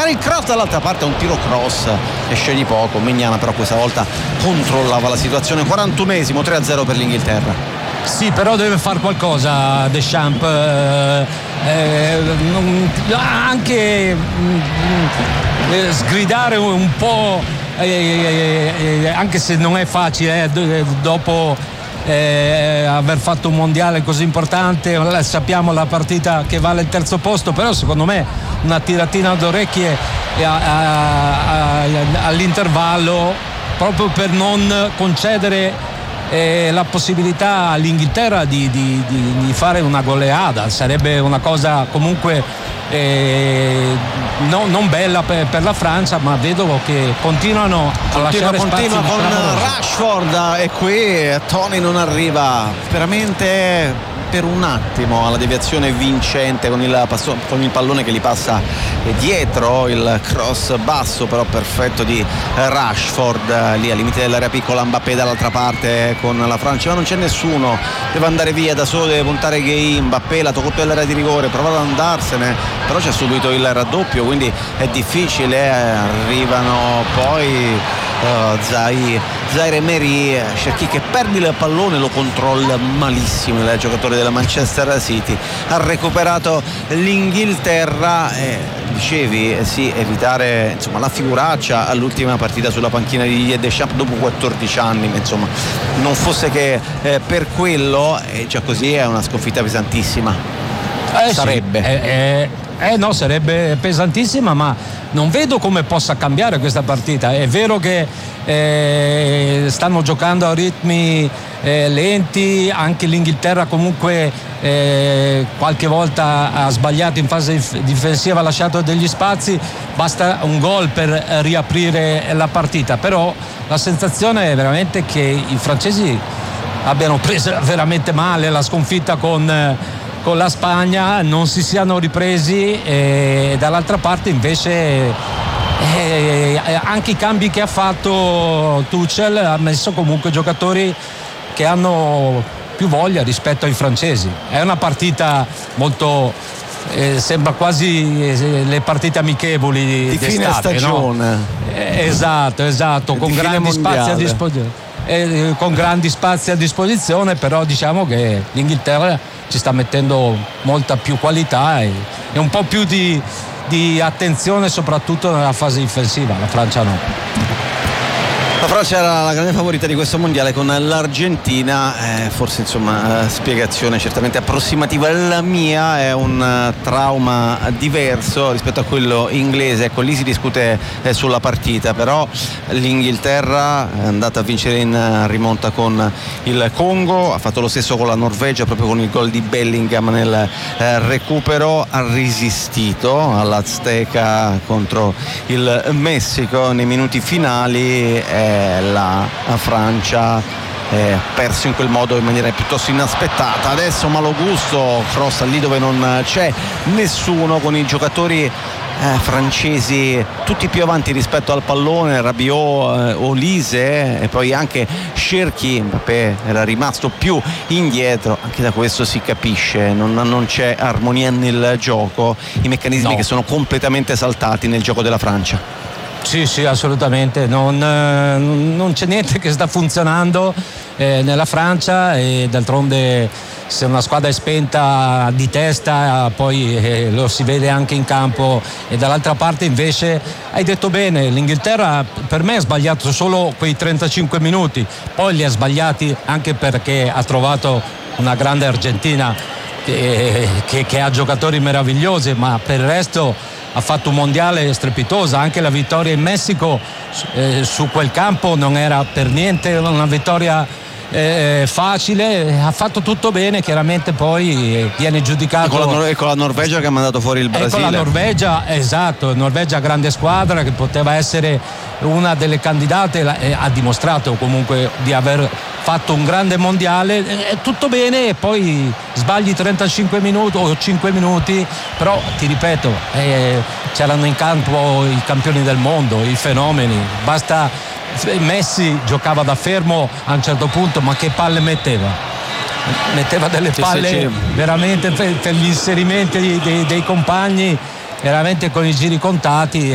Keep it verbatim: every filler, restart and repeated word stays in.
cercare il cross dall'altra parte, un tiro cross e scegli poco. Mignana però questa volta controllava la situazione. quarantunesimo, tre a zero per l'Inghilterra. Sì, però deve fare qualcosa Deschamps, eh, eh, non, anche eh, sgridare un po', eh, eh, anche se non è facile, eh, dopo eh, aver fatto un mondiale così importante. Sappiamo la partita che vale il terzo posto, però secondo me una tiratina d'orecchie a, a, a, all'intervallo, proprio per non concedere Eh, la possibilità all'Inghilterra di, di, di, di fare una goleada. Sarebbe una cosa comunque eh, no, non bella per, per la Francia, ma vedo che continuano a continua, lasciare continua spazi con Rashford, e qui Toni non arriva veramente per un attimo alla deviazione vincente con il, passo, con il pallone che gli passa dietro, il cross basso però perfetto di Rashford, lì al limite dell'area piccola. Mbappé dall'altra parte con la Francia, ma non c'è nessuno, deve andare via da solo, deve puntare Gay. Mbappé la tocca per l'area di rigore, prova ad andarsene, però c'è subito il raddoppio, quindi è difficile. Arrivano poi uh, Zai Zaire Emery, Cherki che perde il pallone, lo controlla malissimo il giocatore della Manchester City. Ha recuperato l'Inghilterra e dicevi, eh sì, evitare insomma la figuraccia all'ultima partita sulla panchina di Deschamps dopo quattordici anni, ma insomma non fosse che eh, per quello, e già così è una sconfitta pesantissima. Eh, sarebbe sì, eh, eh, eh no, sarebbe pesantissima, ma non vedo come possa cambiare questa partita. È vero che eh, stanno giocando a ritmi eh, lenti, anche l'Inghilterra comunque eh, qualche volta ha sbagliato in fase difensiva, ha lasciato degli spazi, basta un gol per riaprire la partita, però la sensazione è veramente che i francesi abbiano preso veramente male la sconfitta con con la Spagna, non si siano ripresi, e dall'altra parte invece eh, anche i cambi che ha fatto Tuchel ha messo comunque giocatori che hanno più voglia rispetto ai francesi. È una partita molto eh, sembra quasi eh, le partite amichevoli di fine stagione, no? eh, esatto esatto con grandi spazi a disposizione eh, con grandi spazi a disposizione, però diciamo che l'Inghilterra ci sta mettendo molta più qualità e, e un po' più di, di attenzione soprattutto nella fase difensiva. La Francia no. La Francia era la grande favorita di questo mondiale con l'Argentina, eh, forse insomma spiegazione certamente approssimativa. La mia è un uh, trauma diverso rispetto a quello inglese, ecco lì si discute eh, sulla partita, però l'Inghilterra è andata a vincere in uh, rimonta con il Congo, ha fatto lo stesso con la Norvegia proprio con il gol di Bellingham nel uh, recupero, ha resistito all'Azteca contro il Messico nei minuti finali. Eh, la Francia eh, perso in quel modo in maniera piuttosto inaspettata. Adesso malo gusto, cross lì dove non c'è nessuno, con i giocatori eh, francesi tutti più avanti rispetto al pallone, Rabiot, eh, Olise e poi anche Cherki. Mbappé era rimasto più indietro, anche da questo si capisce, non, non c'è armonia nel gioco, i meccanismi no. che sono completamente saltati nel gioco della Francia. Sì, sì, assolutamente, non, non c'è niente che sta funzionando eh, nella Francia, e d'altronde se una squadra è spenta di testa poi eh, lo si vede anche in campo. E dall'altra parte invece hai detto bene, l'Inghilterra per me ha sbagliato solo quei trentacinque minuti, poi li ha sbagliati anche perché ha trovato una grande Argentina che, che, che ha giocatori meravigliosi, ma per il resto ha fatto un mondiale strepitoso. Anche la vittoria in Messico eh, su quel campo non era per niente una vittoria eh, facile, ha fatto tutto bene, chiaramente poi viene giudicato. E con, la Nor- con la Norvegia che ha mandato fuori il Brasile. E con la Norvegia, esatto, Norvegia grande squadra che poteva essere una delle candidate, eh, ha dimostrato comunque di aver fatto un grande mondiale, è tutto bene, e poi sbagli trentacinque minuti o cinque minuti, però ti ripeto eh, c'erano in campo i campioni del mondo, i fenomeni, basta. Messi giocava da fermo a un certo punto, ma che palle metteva metteva delle palle sì, sì, sì. veramente per, per gli inserimenti dei, dei compagni, veramente con i giri contati.